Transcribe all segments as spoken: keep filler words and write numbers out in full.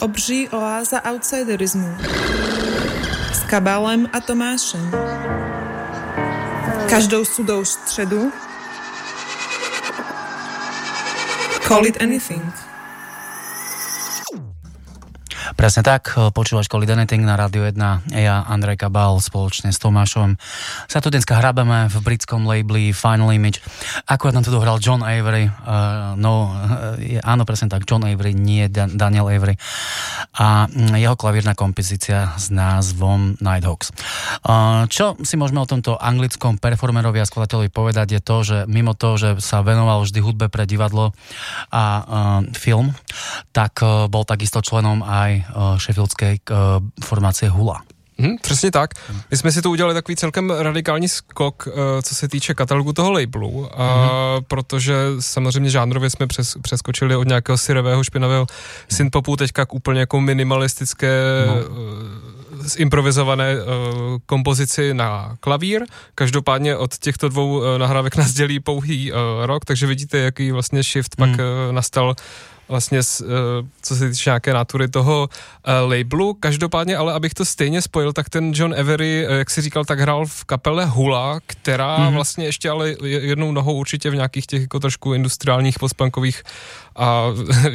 Obří oáza outsiderizmu s Kabalem a Tomášem. Každou sudou středu Call it anything. Presne tak, počúvaš Call it anything na Rádiu jedna. Ja, Andrej Kabal, spoločne s Tomášom sa tu dneska hrabeme v britskom labeli Final Image. Akurát nám tu dohral John Avery, uh, no, je, áno, presne tak, John Avery, nie Dan- Daniel Avery. A jeho klavírna kompozícia s názvom Nighthawks. Uh, čo si môžeme o tomto anglickom performerovi a skladateľovi povedať je to, že mimo toho, že sa venoval vždy hudbe pre divadlo a uh, film, tak uh, bol takisto členom aj šefieldské formácie Hula. Hmm, přesně tak. My jsme si tu udělali takový celkem radikální skok, co se týče katalogu toho labelu, a mm-hmm. protože samozřejmě žánrově jsme přes, přeskočili od nějakého syrového, špinavého synthpopu teďka k úplně jako minimalistické no. zimprovizované uh, kompozici na klavír. Každopádně od těchto dvou uh, nahrávek nás dělí pouhý uh, rok, takže vidíte, jaký vlastně shift mm. pak uh, nastal vlastně, co se týče nějaké natury toho uh, labelu. Každopádně, ale abych to stejně spojil, tak ten John Avery, jak si říkal, tak hrál v kapele Hula, která mm-hmm. vlastně ještě ale jednou nohou určitě v nějakých těch jako trošku industriálních postpunkových a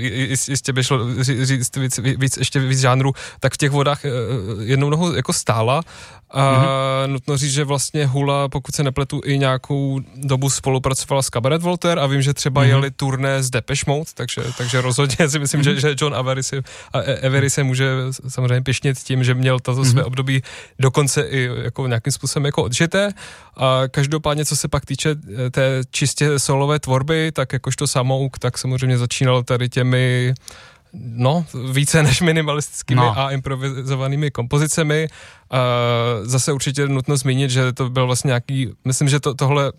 jistě by šlo říct víc, víc, ještě víc žánrů, tak v těch vodách jednou nohou jako stála. A mm-hmm. nutno říct, že vlastně Hula, pokud se nepletu, i nějakou dobu spolupracovala s Cabaret Voltaire a vím, že třeba mm-hmm. jeli turné z Depeche Mode, takže, takže rozhodně si myslím, mm-hmm. že, že John Avery si, Avery se může samozřejmě pyšnit tím, že měl tato mm-hmm. své období dokonce i jako nějakým způsobem jako odžité. A každopádně, co se pak týče té čistě solové tvorby, tak jakožto samouk, tak samozřejmě začínal tady těmi no, více než minimalistickými no. a improvizovanými kompozicemi. A zase určitě nutno zmínit, že to byl vlastně nějaký, myslím, že to, tohle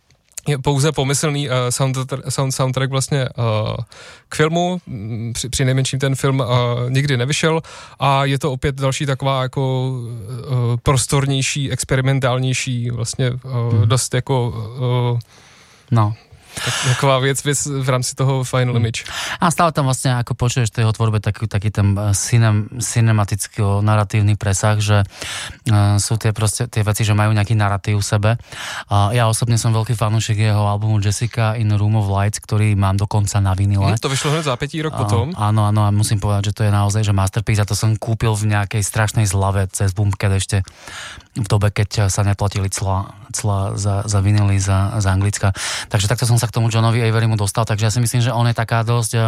je pouze pomyslný uh, soundtrack, sound, soundtrack vlastně uh, k filmu, při, při nejmenším ten film uh, nikdy nevyšel a je to opět další taková jako uh, prostornější, experimentálnější vlastně uh, hmm. dost jako uh, no. Tak, taková věc, věc v rámci toho Final Image. A stále tam vlastne, ako počuješ v tej jeho tvorbe, taký, taký ten cinem, cinematický-naratívny presah, že uh, sú tie proste tie veci, že majú nejaký narratív v sebe. Uh, ja osobne som veľký fanúšik jeho albumu Jessica in Room of Lights, ktorý mám dokonca na vinile. Hmm, to vyšlo hned za päť rok uh, potom. Áno, áno, a musím povedať, že to je naozaj že masterpiece a to som kúpil v nejakej strašnej zlave cez Boomcat ešte v dobe, keď sa neplatili clá, clá za, za vinily za, za Anglicka. Takže takto som sa k tomu Johnovi Averymu dostal, takže ja si myslím, že on je taká dosť uh,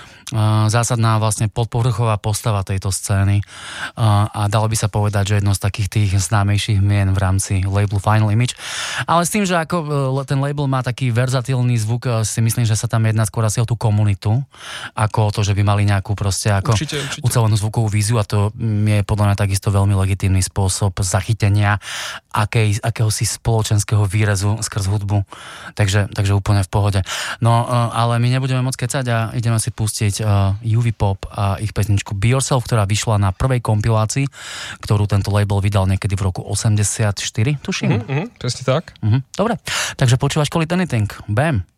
zásadná vlastne podpovrchová postava tejto scény uh, a dalo by sa povedať, že jedno z takých tých známejších mien v rámci labelu Final Image. Ale s tým, že ako uh, ten label má taký verzatilný zvuk, uh, si myslím, že sa tam jedná skôr asi o tú komunitu, ako o to, že by mali nejakú proste ako určite, určite. ucelenú zvukovú víziu a to je podľa mňa takisto veľmi legitímny spôsob zachytenia akej, akéhosi spoločenského výrezu skrz hudbu. Takže, takže úplne v pohode. No, uh, ale my nebudeme moc kecať a ideme si pustiť uh, ú vé Pop a ich pesničku Be Yourself, ktorá vyšla na prvej kompilácii, ktorú tento label vydal niekedy v roku osemdesiatštyri, tuším. Mm-hmm, presne tak. Mm-hmm, dobre, takže počúvaš Call it anything. Bam.